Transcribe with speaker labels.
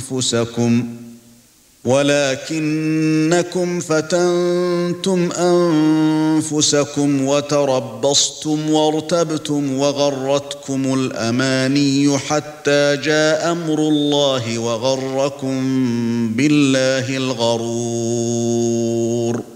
Speaker 1: أنفسكم ولكنكم فتنتم أنفسكم وتربصتم وارتبتم وغرتكم الأماني حتى جاء أمر الله وغركم بالله الغرور